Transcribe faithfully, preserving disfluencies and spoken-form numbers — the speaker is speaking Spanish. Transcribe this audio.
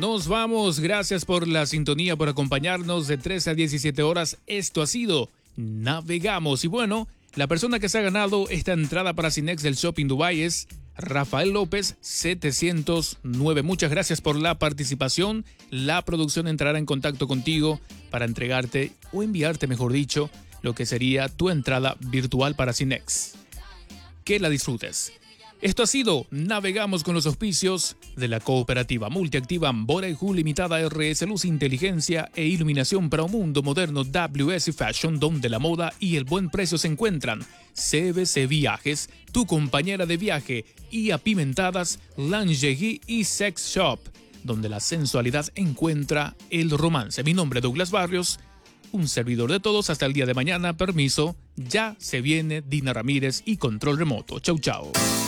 nos vamos. Gracias por la sintonía, por acompañarnos de trece a diecisiete horas. Esto ha sido Navegamos. Y bueno, la persona que se ha ganado esta entrada para Cinex del Shopping Dubai es Rafael López setecientos nueve. Muchas gracias por la participación. La producción entrará en contacto contigo para entregarte o enviarte, mejor dicho, lo que sería tu entrada virtual para Cinex. Que la disfrutes. Esto ha sido Navegamos con los auspicios de la cooperativa multiactiva Boreju Limitada R S Luz, Inteligencia e Iluminación para un mundo moderno W S Fashion, donde la moda y el buen precio se encuentran. C B C Viajes, tu compañera de viaje, y Apimentadas, Lingerie y Sex Shop, donde la sensualidad encuentra el romance. Mi nombre es Douglas Barrios, un servidor de todos. Hasta el día de mañana. Permiso, ya se viene Dina Ramírez y Control Remoto. Chau, chau.